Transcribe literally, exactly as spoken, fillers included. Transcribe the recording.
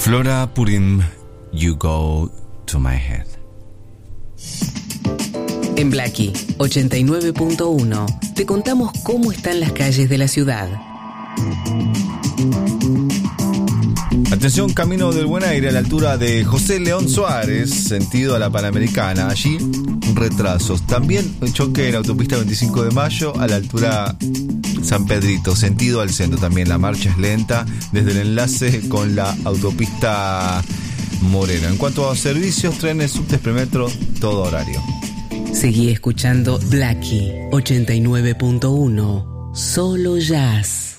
Flora Purim, You Go to My Head. En Blackie ochenta y nueve punto uno te contamos cómo están las calles de la ciudad. Atención, camino del Buen Aire a la altura de José León Suárez, sentido a la Panamericana. Allí, retrasos. También un choque en la autopista veinticinco de mayo a la altura San Pedrito, sentido al centro. También la marcha es lenta desde el enlace con la autopista Moreno. En cuanto a servicios, trenes, subtes, premetro, todo horario. Seguí escuchando Blackie ochenta y nueve punto uno. Solo jazz.